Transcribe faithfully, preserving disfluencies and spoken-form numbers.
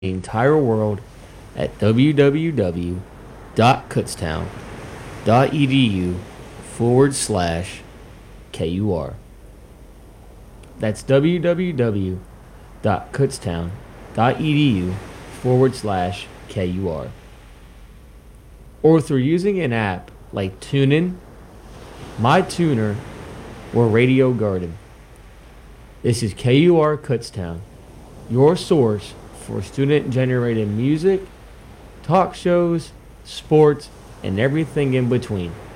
the entire world at www.kutztown.edu forward slash KUR. That's www.kutztown.edu forward slash KUR. Or through using an app like TuneIn, MyTuner, or Radio Garden. This is K U R Kutztown, your source for student-generated music, talk shows, sports, and everything in between.